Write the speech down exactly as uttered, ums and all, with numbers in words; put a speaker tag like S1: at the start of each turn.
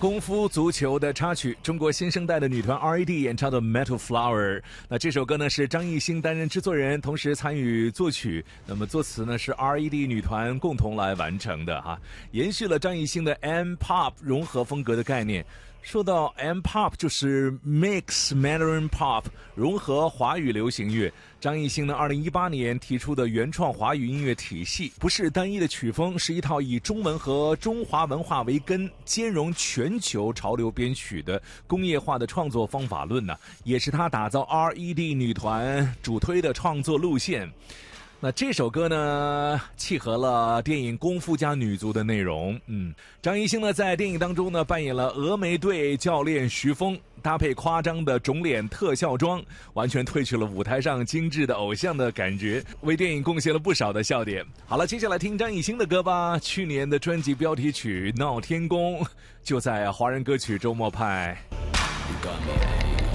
S1: 功夫足球的插曲，中国新生代的女团 R E D 演唱的 Metal Flower。 那这首歌呢是张艺兴担任制作人，同时参与作曲，那么作词呢是 R E D 女团共同来完成的哈，延续了张艺兴的 M-pop 融合风格的概念。说到 M-pop 就是 Mix Mandarin Pop， 融合华语流行乐。张艺兴呢二零一八年提出的原创华语音乐体系，不是单一的曲风，是一套以中文和中华文化为根，兼容全球潮流编曲的工业化的创作方法论呢，也是他打造 R E D 女团主推的创作路线。那这首歌呢，契合了电影《功夫加女足》的内容。嗯，张艺兴呢在电影当中呢扮演了峨眉队教练徐峰，搭配夸张的肿脸特效妆，完全褪去了舞台上精致的偶像的感觉，为电影贡献了不少的笑点。好了，接下来听张艺兴的歌吧。去年的专辑标题曲《闹天宫》就在华人歌曲周末派。